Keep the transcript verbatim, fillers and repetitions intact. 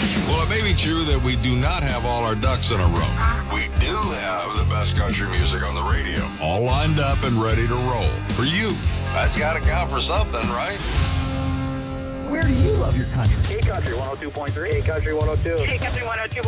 Well, it may be true that we do not have all our ducks in a row. We do have the best country music on the radio, all lined up and ready to roll. For you, that's got to count for something, right? Where do you love your country? K Country one oh two point three. K Country one oh two. K Country one oh two.